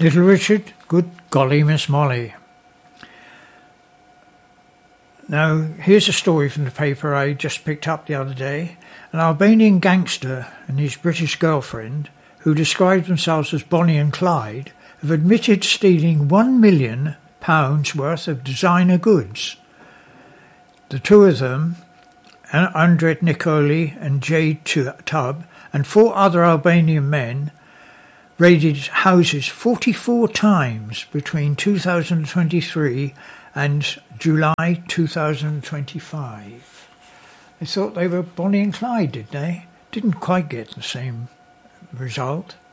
Little Richard, good golly, Miss Molly. Now, here's a story from the paper I just picked up the other day. An Albanian gangster and his British girlfriend, who described themselves as Bonnie and Clyde, have admitted stealing £1 million worth of designer goods. The two of them, Andret Nicoli and Jade Tubb, and 4 other Albanian men, raided houses 44 times between 2023 and July 2025. They thought they were Bonnie and Clyde, did they? Didn't quite get the same result.